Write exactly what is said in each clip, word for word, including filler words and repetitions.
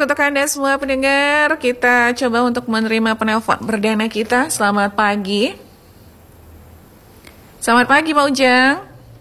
Untuk Anda semua pendengar, kita coba untuk menerima penelpon perdana kita. Selamat pagi. Selamat pagi Pak Ujang.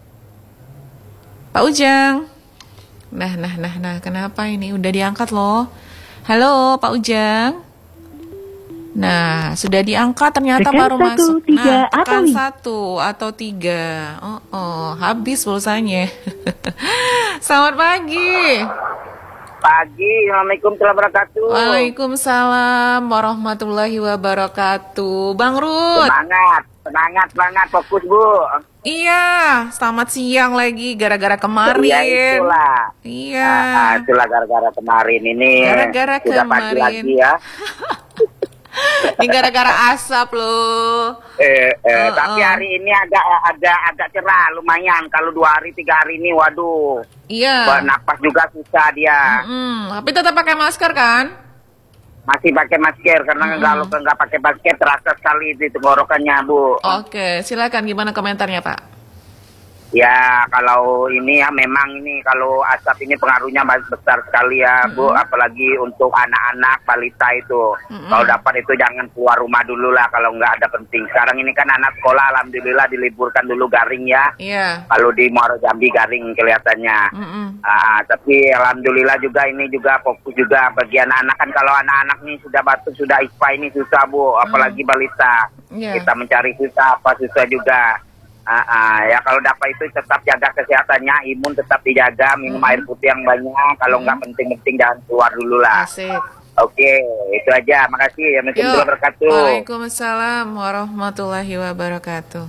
Pak Ujang. Nah, nah, nah, nah, kenapa ini? Udah diangkat loh. Halo Pak Ujang. Nah, sudah diangkat ternyata tekan baru satu, masuk. Tiga, nah, tekan atau satu atau tiga. Oh, oh, habis pulsanya. Selamat pagi. Pagi, Assalamualaikum warahmatullahi wabarakatuh. Waalaikumsalam warahmatullahi wabarakatuh. Bang Rud. Semangat, semangat banget, fokus Bu. Iya, selamat siang lagi gara-gara kemarin. Iya itulah. Iya. Ah, itulah gara-gara kemarin ini. Gara-gara sudah pagi kemarin. lagi ya. Ini gara-gara asap loh. Eh, eh, Uh, tapi uh. hari ini agak agak agak cerah, lumayan. Kalau dua hari tiga hari ini, waduh. Iya. Bernapas juga susah dia. Mm-mm. Tapi tetap pakai masker kan? Masih pakai masker karena Mm-mm. kalau nggak pakai masker terasa sekali di tenggorokannya Bu. Oke, silakan gimana komentarnya Pak? Ya kalau ini ya memang ini kalau asap ini pengaruhnya besar sekali ya Bu, Mm-mm. apalagi untuk anak-anak balita itu. Mm-mm. Kalau dapat itu jangan keluar rumah dulu lah kalau nggak ada penting. Sekarang ini kan anak sekolah alhamdulillah diliburkan dulu garing ya. Iya. Kalau di Muaro Jambi garing kelihatannya. Mm-mm. Ah, tapi alhamdulillah juga ini juga fokus juga bagi anak-anak kan, kalau anak-anak ini sudah batuk sudah ispa ini susah Bu, apalagi balita. Iya. Kita mencari susah apa susah juga. Ah, ah, ya kalau dapat itu tetap jaga kesehatannya, imun tetap dijaga, minum Mm-hmm. air putih yang banyak. Kalau nggak penting-penting jangan keluar dulu lah. Asik. Oke, itu aja. Makasih. Assalamualaikum Yuk. warahmatullahi wabarakatuh. Waalaikumsalam warahmatullahi wabarakatuh.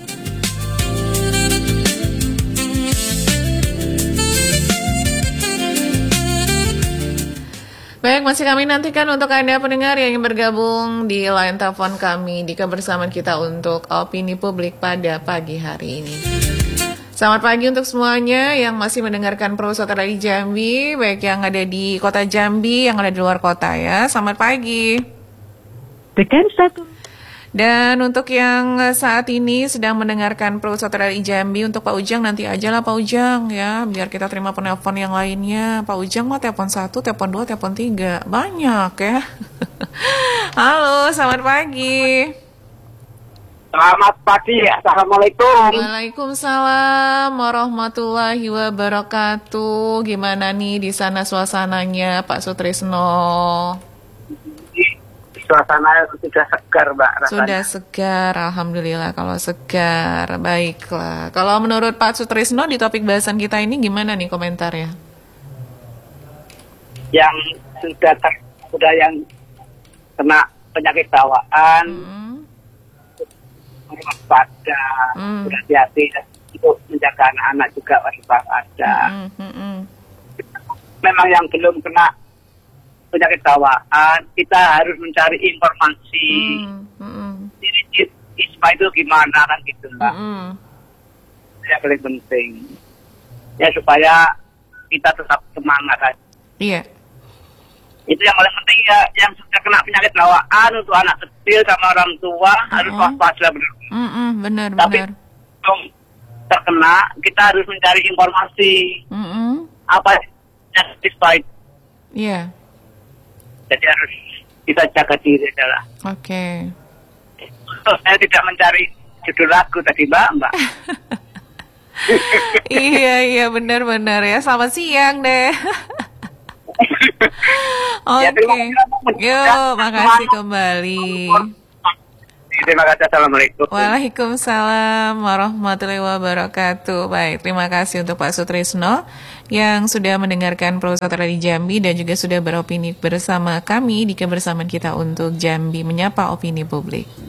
Baik, masih kami nantikan untuk Anda pendengar yang ingin bergabung di line telepon kami di kebersamaan kita untuk opini publik pada pagi hari ini. Selamat pagi untuk semuanya yang masih mendengarkan Pro Suara di Jambi, baik yang ada di kota Jambi, yang ada di luar kota ya. Selamat pagi. tekan satu. Dan untuk yang saat ini sedang mendengarkan Pro Suara di Jambi, untuk Pak Ujang nanti aja lah Pak Ujang ya, biar kita terima penelpon yang lainnya. Pak Ujang mah telepon satu, telepon dua, telepon tiga, banyak ya. Halo, selamat pagi. Selamat pagi. Assalamualaikum. Waalaikumsalam warahmatullahi wabarakatuh. Gimana nih di sana suasananya Pak Sutrisno? Suasana sudah segar Mbak rasanya. Sudah segar, alhamdulillah kalau segar. Baiklah. Kalau menurut Pak Sutrisno di topik bahasan kita ini gimana nih komentarnya? Yang sudah ter- sudah yang kena penyakit bawaan, Hmm. waspada, Hmm. berhati-hati untuk menjaga anak-anak juga waspada. Hmm, hmm, hmm. Memang yang belum kena penyakit bawaan, kita harus mencari informasi. Hmm, hmm, hmm. Jadi ispa itu gimana kan gitu Mbak. Hmm, Yang paling penting. Ya supaya kita tetap semangat aja. iya. Itu yang paling penting ya, yang sudah kena penyakit bawaan untuk anak kecil sama orang tua harus Mm-mm. waspada benar. Hmm, hmm, benar, Tapi benar. sebelum terkena, kita harus mencari informasi Hmm, hmm. apa yang baik. Iya. Jadi harus kita jaga diri adalah. Oke. Saya tidak mencari judul lagu tadi Mbak, Mbak. Iya, iya, benar-benar ya. Selamat siang deh. Ya, terima Oke. kasih. Yuk, makasih kembali. Terima kasih. Assalamualaikum. Waalaikumsalam warahmatullahi wabarakatuh. Baik, terima kasih untuk Pak Sutrisno yang sudah mendengarkan Pro Suara di Jambi dan juga sudah beropini bersama kami di kebersamaan kita untuk Jambi Menyapa Opini Publik.